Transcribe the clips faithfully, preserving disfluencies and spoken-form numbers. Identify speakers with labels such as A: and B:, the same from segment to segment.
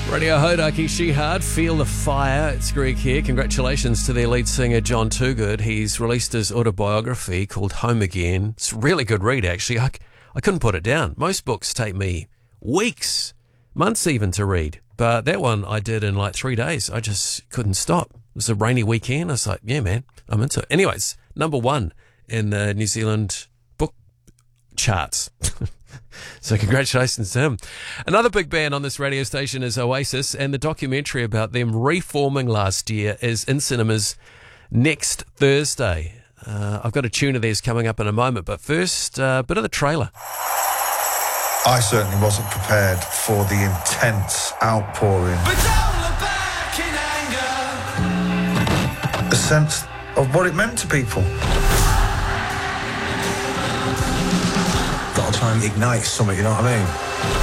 A: Radio Hodaki Shihad, Feel the Fire. It's Greg here. Congratulations to their lead singer, John Toogood. He's released his autobiography called Home Again. It's a really good read, actually. I, I couldn't put it down. Most books take me weeks, months even to read. But that one I did in like three days. I just couldn't stop. It was a rainy weekend. I was like, yeah, man, I'm into it. Anyways, number one in the New Zealand book charts. So congratulations to him. Another big band on this radio station is Oasis, and the documentary about them reforming last year is in cinemas next Thursday. Uh, I've got a tune of theirs coming up in a moment, but first, a uh, bit of the trailer.
B: I certainly wasn't prepared for the intense outpouring. But don't look back in anger. A sense of what it meant to people. Got to try and ignite something, you know what I mean?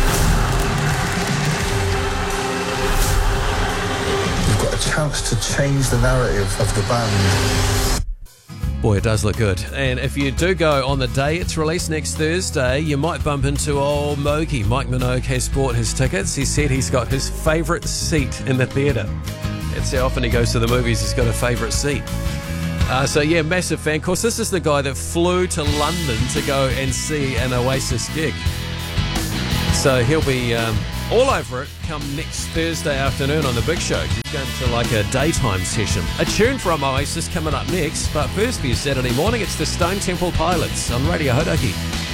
B: You've got a chance to change the narrative of the band.
A: Boy, it does look good. And if you do go on the day it's released next Thursday, you might bump into old Moki. Mike Minogue has bought his tickets. He said he's got his favourite seat in the theatre. That's how often he goes to the movies. He's got a favourite seat. Uh, so yeah, massive fan. Of course, this is the guy that flew to London to go and see an Oasis gig. So he'll be um, all over it come next Thursday afternoon on The Big Show. He's going to like a daytime session. A tune from Oasis coming up next, but first for you Saturday morning, it's the Stone Temple Pilots on Radio Hodaki.